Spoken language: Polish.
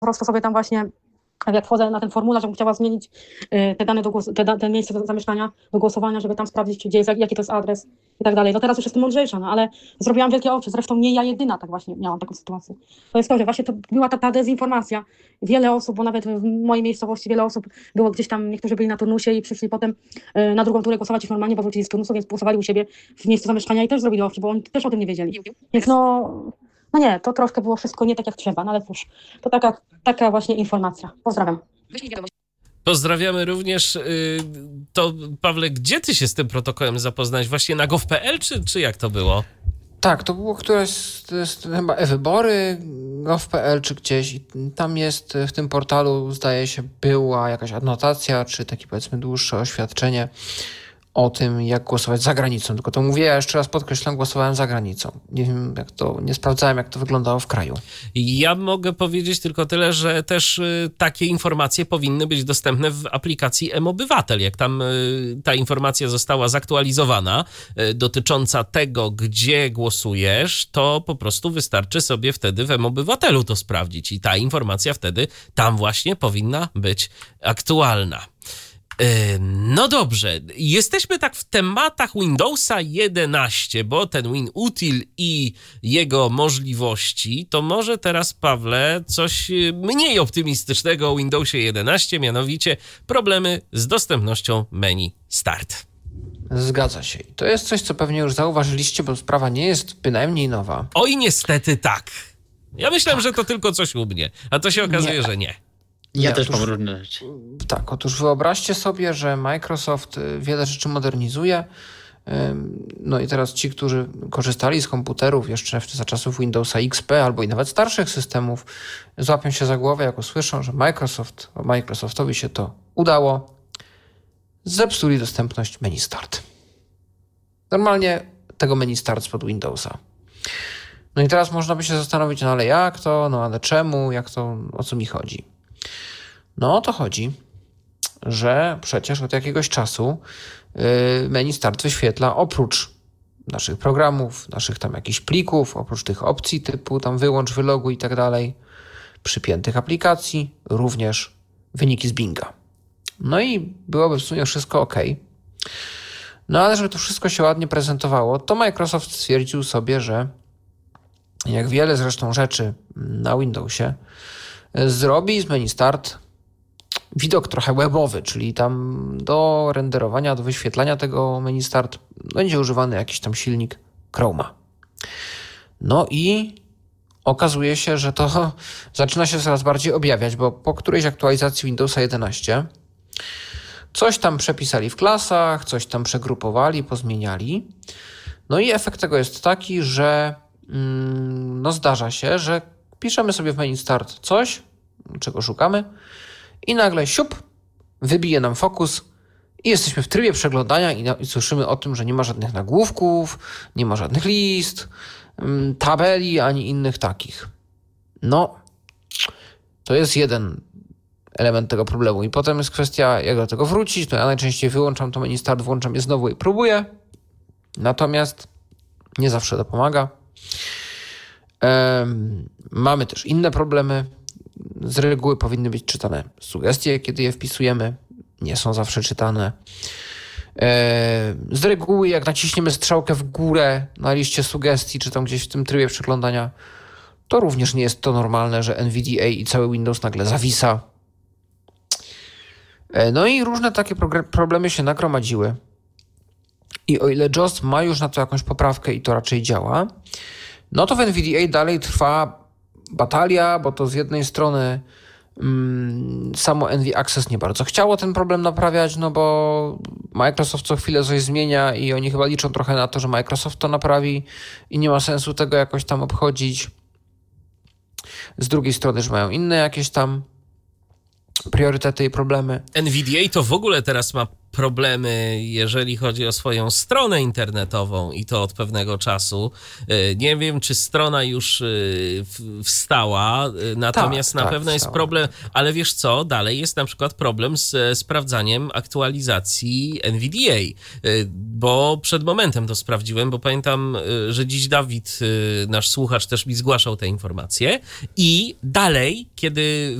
prostu sobie tam właśnie, jak wchodzę na ten formularz, żebym chciała zmienić te dane te miejsce do zamieszkania, do głosowania, żeby tam sprawdzić, gdzie jest, jaki to jest adres i tak dalej. No teraz już jestem mądrzejsza, no ale zrobiłam wielkie oczy. Zresztą nie ja jedyna tak właśnie miałam taką sytuację. To jest to, że właśnie to była ta dezinformacja. Wiele osób, bo nawet w mojej miejscowości wiele osób było gdzieś tam, niektórzy byli na turnusie i przyszli potem na drugą turę głosować już normalnie, bo wrócili z turnusu, więc głosowali u siebie w miejscu zamieszkania i też zrobili oczy, bo oni też o tym nie wiedzieli. Więc no nie, to troszkę było wszystko nie tak jak trzeba, no ale cóż, to taka właśnie informacja. Pozdrawiam. Pozdrawiamy również. To Pawle, gdzie ty się z tym protokołem zapoznałeś? Właśnie na gov.pl, czy jak to było? Tak, to było któreś z chyba e-wybory, gov.pl czy gdzieś i tam jest w tym portalu, zdaje się, była jakaś adnotacja, czy takie powiedzmy dłuższe oświadczenie o tym, jak głosować za granicą. Tylko to mówię, ja jeszcze raz podkreślam, głosowałem za granicą. Nie wiem, nie sprawdzałem, jak to wyglądało w kraju. Ja mogę powiedzieć tylko tyle, że też takie informacje powinny być dostępne w aplikacji mObywatel. Jak tam ta informacja została zaktualizowana dotycząca tego, gdzie głosujesz, to po prostu wystarczy sobie wtedy w mObywatelu to sprawdzić i ta informacja wtedy tam właśnie powinna być aktualna. No dobrze, jesteśmy tak w tematach Windowsa 11, bo ten WinUtil i jego możliwości, to może teraz, Pawle, coś mniej optymistycznego o Windowsie 11, mianowicie problemy z dostępnością menu Start. Zgadza się. I to jest coś, co pewnie już zauważyliście, bo sprawa nie jest bynajmniej nowa. Oj, niestety tak. Ja myślałem, że to tylko coś u mnie, a to się okazuje, że nie. Ja też mam różne rzeczy. Tak, otóż wyobraźcie sobie, że Microsoft wiele rzeczy modernizuje. No i teraz ci, którzy korzystali z komputerów jeszcze za czasów Windowsa XP albo i nawet starszych systemów, złapią się za głowę, jak usłyszą, że Microsoftowi się to udało. Zepsuli dostępność menu Start. Normalnie tego menu Start spod Windowsa. No i teraz można by się zastanowić, no ale jak to, no ale czemu, jak to, o co mi chodzi? No o to chodzi, że przecież od jakiegoś czasu menu Start wyświetla oprócz naszych programów, naszych tam jakichś plików, oprócz tych opcji typu tam wyłącz, wyloguj i tak dalej, przypiętych aplikacji, również wyniki z Binga. No i byłoby w sumie wszystko ok. No ale żeby to wszystko się ładnie prezentowało, to Microsoft stwierdził sobie, że jak wiele zresztą rzeczy na Windowsie, zrobi z menu Start widok trochę webowy, czyli tam do renderowania, do wyświetlania tego menu Start będzie używany jakiś tam silnik Chroma. No i okazuje się, że to zaczyna się coraz bardziej objawiać, bo po którejś aktualizacji Windowsa 11 coś tam przepisali w klasach, coś tam przegrupowali, pozmieniali. No i efekt tego jest taki, że no zdarza się, że piszemy sobie w menu Start coś, czego szukamy i nagle siup, wybije nam fokus i jesteśmy w trybie przeglądania i słyszymy o tym, że nie ma żadnych nagłówków, nie ma żadnych list, tabeli ani innych takich. No, to jest jeden element tego problemu i potem jest kwestia, jak do tego wrócić. No ja najczęściej wyłączam to menu Start, włączam je znowu i próbuję, natomiast nie zawsze to pomaga. Mamy też inne problemy. Z reguły powinny być czytane sugestie, kiedy je wpisujemy. Nie są zawsze czytane. Z reguły jak naciśniemy strzałkę w górę na liście sugestii, czy tam gdzieś w tym trybie przeglądania, to również nie jest to normalne, że NVDA i cały Windows nagle zawisa. No i różne takie problemy się nagromadziły. I o ile JOS ma już na to jakąś poprawkę i to raczej działa, no to w NVDA dalej trwa batalia, bo to z jednej strony samo NV Access nie bardzo chciało ten problem naprawiać, no bo Microsoft co chwilę coś zmienia i oni chyba liczą trochę na to, że Microsoft to naprawi i nie ma sensu tego jakoś tam obchodzić. Z drugiej strony, że mają inne jakieś tam priorytety i problemy. NVDA to w ogóle teraz ma problemy, jeżeli chodzi o swoją stronę internetową i to od pewnego czasu. Nie wiem, czy strona już wstała, natomiast na pewno jest wstała. problem, ale wiesz co, dalej jest na przykład problem z sprawdzaniem aktualizacji NVDA, bo przed momentem to sprawdziłem, bo pamiętam, że dziś Dawid, nasz słuchacz, też mi zgłaszał te informacje i dalej, kiedy